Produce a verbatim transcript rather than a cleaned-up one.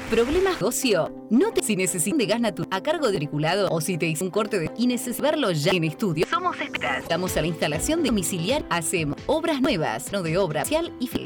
¿Problemas de ocio? No te si necesitas de gas natural a cargo de agriculado o si te hizo un corte de y necesitas verlo ya en estudio. Somos expertas. Estamos a la instalación de domiciliar. Hacemos obras nuevas, no de obra social y fe.